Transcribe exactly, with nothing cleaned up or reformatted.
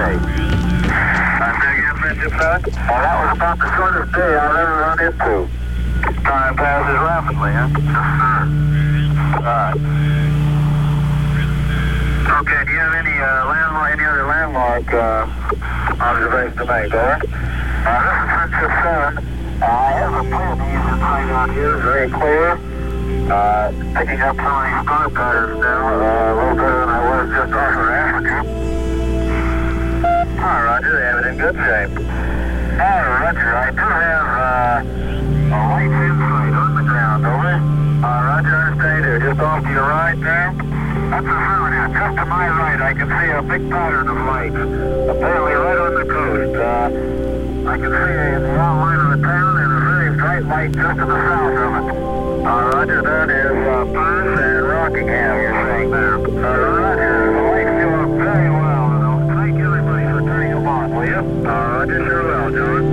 day. I'm going to get French Fed. Well, that was about the shortest day I've ever run into. Time passes rapidly, huh? Yes, sir. Alright. Okay, do you have any uh, landmark, any other landmark uh, observation to make, over? Uh, this is French seven. Uh, I have a plan to use this plane out here. It's very clear. Uh, picking up some of these star patterns now, uh, a little better than I was just off of Africa. All right, Roger, they have it in good shape. All right, Roger, I do have uh, a light insight on the ground, over. Uh, Roger, understand here, just off to your right there. That's a affirmative. Just to my right, I can see a big pattern of light, apparently right on the coast. Uh, I can see the outline of the town and a very bright light just to the south of it. Uh, Roger, that is uh, Perth and Rockingham, you're saying there. Uh, Roger, the lights go up very well. And I'll thank everybody for turning them on, will you? Uh, Roger, sure will, John.